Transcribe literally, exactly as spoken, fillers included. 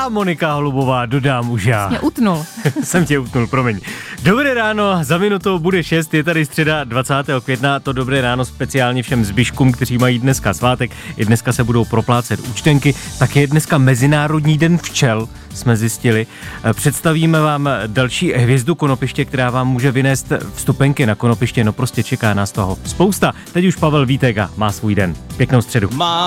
a Monika Holubová dodám už já. Mě utnul. Jsem tě utnul, promiň. Dobré ráno, za minutou bude šest, je tady středa dvacátého května, to dobré ráno speciálně všem zbyškům, kteří mají dneska svátek, i dneska se budou proplácet účtenky, tak je dneska Mezinárodní den včel, jsme zjistili. Představíme vám další hvězdu konopiště, která vám může vynést vstupenky na konopiště, no prostě čeká nás toho spousta. Teď už Pavel Vítek má svůj den. Pěknou středu.